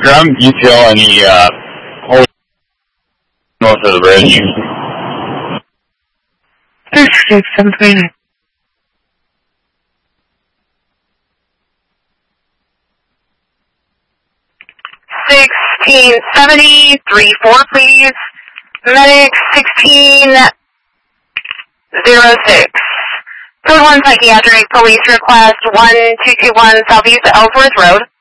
ground detail on the whole north of the bridge. 729. 1670, 34, please. Medic 1606. Code 1 psychiatric police request 1221 Southeast Ellsworth Road.